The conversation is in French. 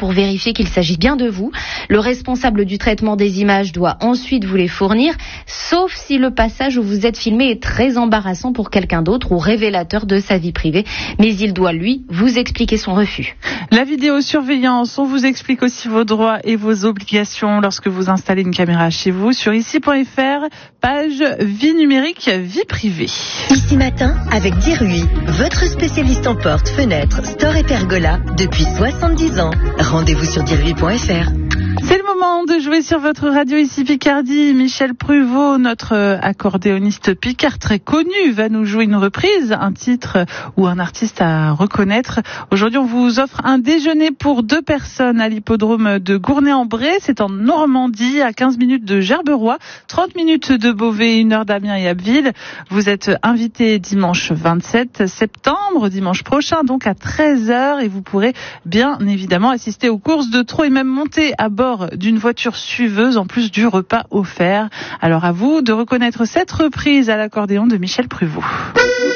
pour vérifier qu'il s'agit bien de vous. Le responsable du traitement des images doit ensuite vous les fournir, sauf si le passage où vous êtes filmé est très embarrassant pour quelqu'un d'autre ou révélateur de sa vie privée. Mais il doit, lui, vous expliquer son refus. La vidéosurveillance, on vous explique aussi vos droits et vos obligations lorsque vous installez une caméra chez vous sur ici.fr, page vie numérique, vie privée. Ici Matin avec Dirui, votre spécialiste en portes, fenêtres, store et pergola depuis 70 ans. Rendez-vous sur dirui.fr. C'est le moment de jouer sur votre radio ici Picardie. Michel Pruvot, notre accordéoniste picard très connu, va nous jouer une reprise, un titre ou un artiste à reconnaître. Aujourd'hui, on vous offre un déjeuner pour 2 personnes à l'hippodrome de Gournay-en-Bray. C'est en Normandie, à 15 minutes de Gerberoy, 30 minutes de Beauvais, 1 heure d'Amiens et Abbeville. Vous êtes invité dimanche 27 septembre, dimanche prochain, donc à 13h, et vous pourrez bien évidemment assister aux courses de trot et même monter à bord d'une voiture suiveuse en plus du repas offert. Alors à vous de reconnaître cette reprise à l'accordéon de Michel Pruvot.